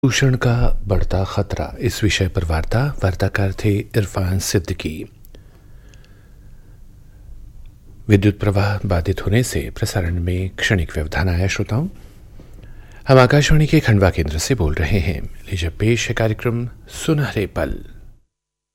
प्रदूषण का बढ़ता खतरा, इस विषय पर वार्ताकार थे इरफान सिद्दीकी। विद्युत प्रवाह बाधित होने से प्रसारण में क्षणिक व्यवधान आया। श्रोताओं, हम आकाशवाणी के खंडवा केंद्र से बोल रहे हैं। लीजिए पेश है कार्यक्रम सुनहरे पल।